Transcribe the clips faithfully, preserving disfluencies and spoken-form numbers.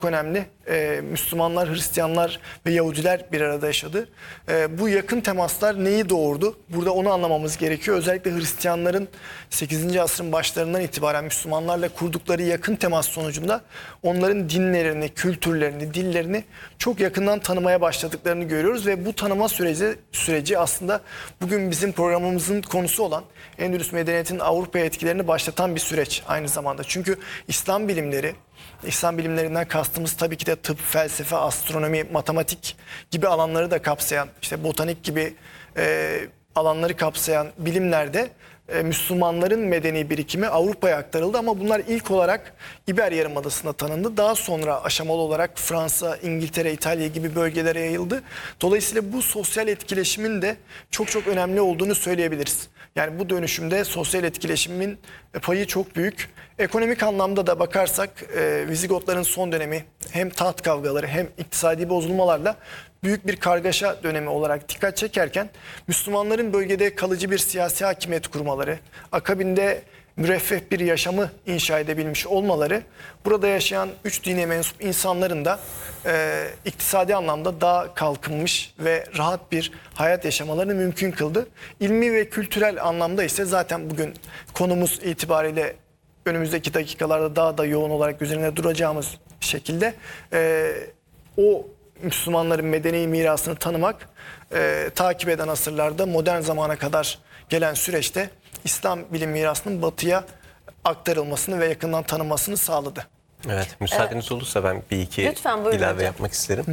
önemli. Ee, Müslümanlar, Hristiyanlar ve Yahudiler bir arada yaşadı. Ee, bu yakın temaslar neyi doğurdu? Burada onu anlamamız gerekiyor. Özellikle Hristiyanların sekizinci asrın başlarından itibaren Müslümanlarla kurdukları yakın temas sonucunda onların dinlerini, kültürlerini, dillerini çok yakından tanımaya başladıklarını görüyoruz ve bu tanıma süreci, süreci aslında bugün bizim programımızın konusu olan Endülüs medeniyetinin Avrupa'ya etkilerini başlatan bir süreç aynı zamanda. Çünkü İslam bilimleri, İslam bilimlerinden kastımız tabii ki de tıp, felsefe, astronomi, matematik gibi alanları da kapsayan, işte botanik gibi e, alanları kapsayan bilimlerde e, Müslümanların medeni birikimi Avrupa'ya aktarıldı ama bunlar ilk olarak İber Yarımadası'nda tanındı. Daha sonra aşamalı olarak Fransa, İngiltere, İtalya gibi bölgelere yayıldı. Dolayısıyla bu sosyal etkileşimin de çok çok önemli olduğunu söyleyebiliriz. Yani bu dönüşümde sosyal etkileşimin payı çok büyük. Ekonomik anlamda da bakarsak e, Vizigotların son dönemi hem taht kavgaları hem iktisadi bozulmalarla büyük bir kargaşa dönemi olarak dikkat çekerken Müslümanların bölgede kalıcı bir siyasi hakimiyet kurmaları, akabinde müreffeh bir yaşamı inşa edebilmiş olmaları burada yaşayan üç dine mensup insanların da e, iktisadi anlamda daha kalkınmış ve rahat bir hayat yaşamalarını mümkün kıldı. İlmi ve kültürel anlamda ise zaten bugün konumuz itibariyle önümüzdeki dakikalarda daha da yoğun olarak üzerine duracağımız şekilde e, o Müslümanların medeni mirasını tanımak, e, takip eden asırlarda modern zamana kadar gelen süreçte İslam bilim mirasının batıya aktarılmasını ve yakından tanınmasını sağladı. Evet, müsaadeniz evet. olursa ben bir iki Lütfen, ilave hocam. yapmak yapmak isterim.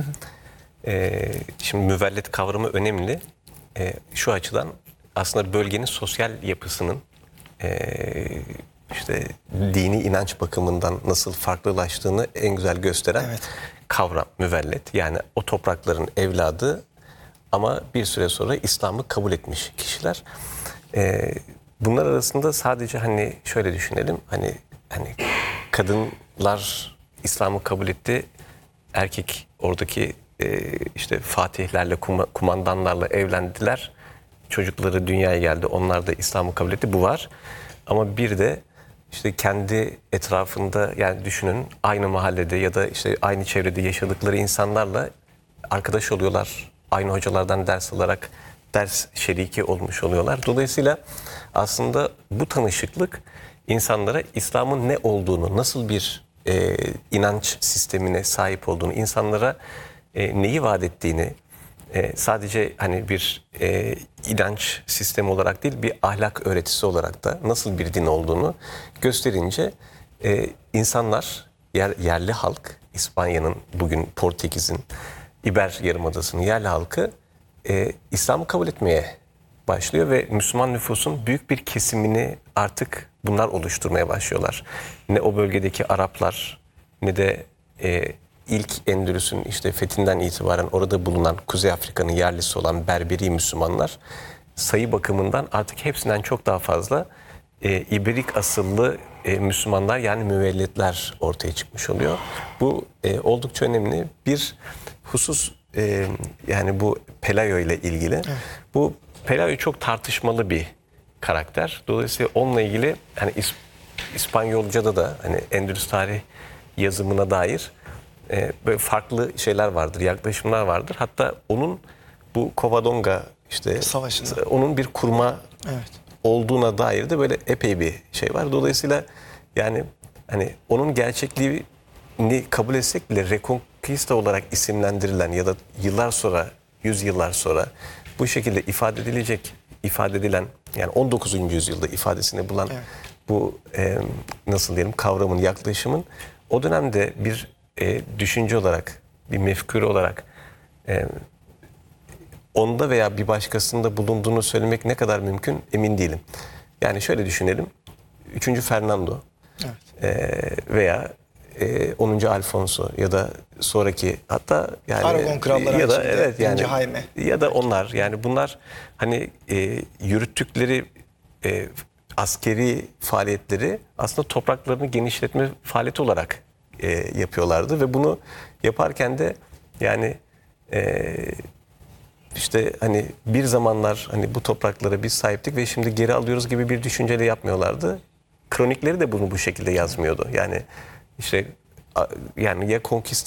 ee, şimdi müvellet kavramı önemli. Ee, şu açıdan aslında bölgenin sosyal yapısının e, işte dini inanç bakımından nasıl farklılaştığını en güzel gösteren evet. kavram müvellet. Yani o toprakların evladı ama bir süre sonra İslam'ı kabul etmiş kişiler. Ee, bunlar arasında sadece hani şöyle düşünelim, hani hani kadınlar İslam'ı kabul etti, erkek oradaki e, işte fatihlerle, kuma, kumandanlarla evlendiler, çocukları dünyaya geldi, onlar da İslam'ı kabul etti, bu var. Ama bir de işte kendi etrafında, yani düşünün, aynı mahallede ya da işte aynı çevrede yaşadıkları insanlarla arkadaş oluyorlar, aynı hocalardan ders alarak ders şeriki olmuş oluyorlar. Dolayısıyla aslında bu tanışıklık insanlara İslam'ın ne olduğunu, nasıl bir e, inanç sistemine sahip olduğunu, insanlara e, neyi vaat ettiğini, e, sadece hani bir e, inanç sistemi olarak değil, bir ahlak öğretisi olarak da nasıl bir din olduğunu gösterince e, insanlar, yer, yerli halk, İspanya'nın, bugün Portekiz'in, İber Yarımadası'nın yerli halkı e, İslam'ı kabul etmeye başlıyor ve Müslüman nüfusun büyük bir kesimini artık bunlar oluşturmaya başlıyorlar. Ne o bölgedeki Araplar ne de e, ilk Endülüs'ün işte fethinden itibaren orada bulunan Kuzey Afrika'nın yerlisi olan Berberi Müslümanlar sayı bakımından artık hepsinden çok daha fazla e, İberik asıllı e, Müslümanlar, yani müvelletler ortaya çıkmış oluyor. Bu e, oldukça önemli bir husus, e, yani bu Pelayo ile ilgili. Evet. Bu Pelayo çok tartışmalı bir karakter. Dolayısıyla onunla ilgili hani İsp İspanyolca'da da hani Endülüs tarih yazımına dair e, böyle farklı şeyler vardır, yaklaşımlar vardır. Hatta onun bu Covadonga işte Savaşında. onun bir kurma evet. olduğuna dair de böyle epey bir şey var. Dolayısıyla yani hani onun gerçekliğini kabul etsek bile Reconquista olarak isimlendirilen ya da yıllar sonra, yüz yıllar sonra bu şekilde ifade edilecek, ifade edilen, yani on dokuzuncu yüzyılda ifadesini bulan evet. bu e, nasıl diyelim kavramın, yaklaşımın o dönemde bir e, düşünce olarak, bir mefkür olarak e, onda veya bir başkasında bulunduğunu söylemek ne kadar mümkün emin değilim. Yani şöyle düşünelim, üçüncü Fernando evet. e, veya e, onuncu Alfonso ya da sonraki, hatta yani Aragon kralları ya da evet yani Jaime. ya da onlar, yani bunlar hani e, yürüttükleri e, askeri faaliyetleri aslında topraklarını genişletme faaliyeti olarak e, yapıyorlardı ve bunu yaparken de yani e, işte hani bir zamanlar hani bu topraklara biz sahiptik ve şimdi geri alıyoruz gibi bir düşünceyle yapmıyorlardı. Kronikleri de bunu bu şekilde yazmıyordu. Yani işte a- yani ya konkist